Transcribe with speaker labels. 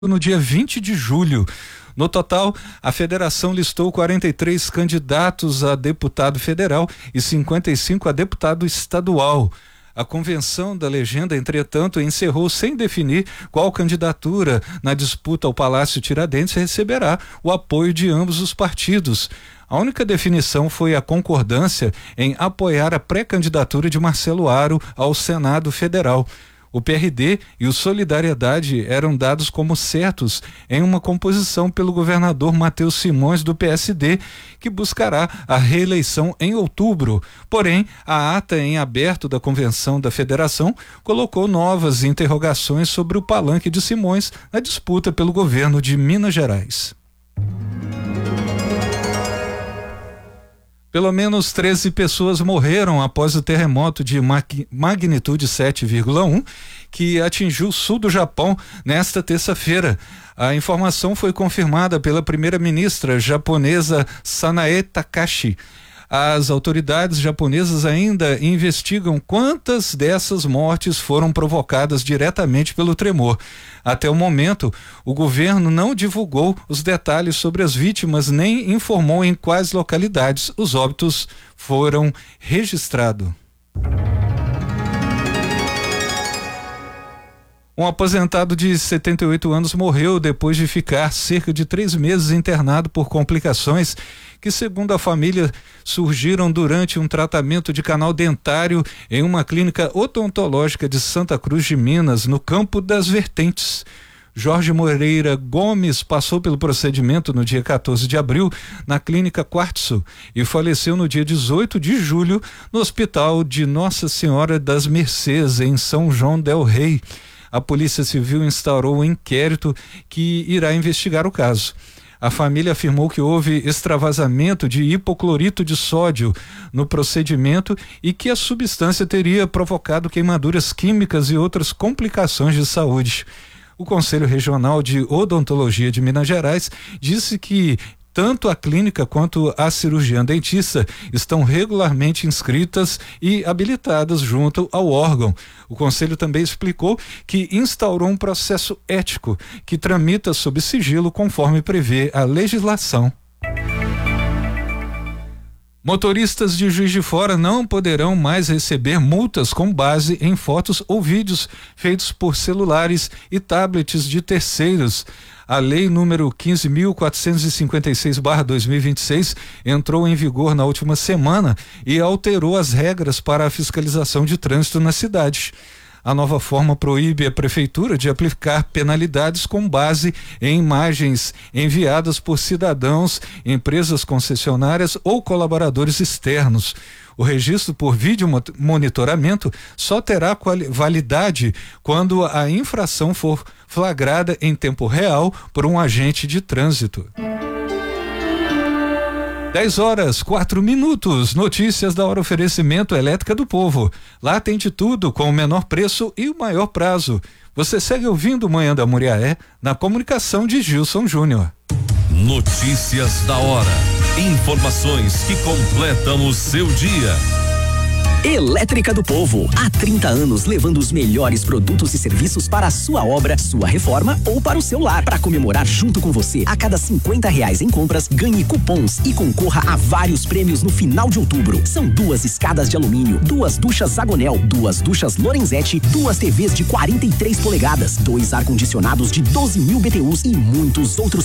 Speaker 1: no dia 20 de julho. No total, a federação listou 43 candidatos a deputado federal e 55 a deputado estadual. A convenção da legenda, entretanto, encerrou sem definir qual candidatura na disputa ao Palácio Tiradentes receberá o apoio de ambos os partidos. A única definição foi a concordância em apoiar a pré-candidatura de Marcelo Aro ao Senado Federal. O PRD e o Solidariedade eram dados como certos em uma composição pelo governador Matheus Simões do PSD, que buscará a reeleição em outubro. Porém, a ata em aberto da convenção da federação colocou novas interrogações sobre o palanque de Simões na disputa pelo governo de Minas Gerais. Pelo menos 13 pessoas morreram após o terremoto de magnitude 7,1 que atingiu o sul do Japão nesta terça-feira. A informação foi confirmada pela primeira-ministra japonesa Sanae Takahashi. As autoridades japonesas ainda investigam quantas dessas mortes foram provocadas diretamente pelo tremor. Até o momento, o governo não divulgou os detalhes sobre as vítimas nem informou em quais localidades os óbitos foram registrados. Um aposentado de 78 anos morreu depois de ficar cerca de 3 meses internado por complicações que, segundo a família, surgiram durante um tratamento de canal dentário em uma clínica odontológica de Santa Cruz de Minas, no Campo das Vertentes. Jorge Moreira Gomes passou pelo procedimento no dia 14 de abril na clínica Quartzo e faleceu no dia 18 de julho no Hospital de Nossa Senhora das Mercês, em São João del Rei. A Polícia Civil instaurou um inquérito que irá investigar o caso. A família afirmou que houve extravasamento de hipoclorito de sódio no procedimento e que a substância teria provocado queimaduras químicas e outras complicações de saúde. O Conselho Regional de Odontologia de Minas Gerais disse que tanto a clínica quanto a cirurgiã dentista estão regularmente inscritas e habilitadas junto ao órgão. O Conselho também explicou que instaurou um processo ético que tramita sob sigilo conforme prevê a legislação. Motoristas de Juiz de Fora não poderão mais receber multas com base em fotos ou vídeos feitos por celulares e tablets de terceiros. A lei número 15.456/2026 entrou em vigor na última semana e alterou as regras para a fiscalização de trânsito na cidade. A nova forma proíbe a prefeitura de aplicar penalidades com base em imagens enviadas por cidadãos, empresas concessionárias ou colaboradores externos. O registro por vídeo monitoramento só terá validade quando a infração for flagrada em tempo real por um agente de trânsito. 10h04. Notícias da hora, oferecimento Elétrica do Povo. Lá tem de tudo com o menor preço e o maior prazo. Você segue ouvindo Manhã da Muriaé na comunicação de Gilson Júnior.
Speaker 2: Notícias da hora. Informações que completam o seu dia.
Speaker 3: Elétrica do Povo, há 30 anos levando os melhores produtos e serviços para a sua obra, sua reforma ou para o seu lar. Para comemorar junto com você, a cada R$50 em compras, ganhe cupons e concorra a vários prêmios no final de outubro. São 2 escadas de alumínio, 2 duchas Zagonel, 2 duchas Lorenzetti, 2 TVs de 43 polegadas, 2 ar-condicionados de 12.000 BTUs e muitos outros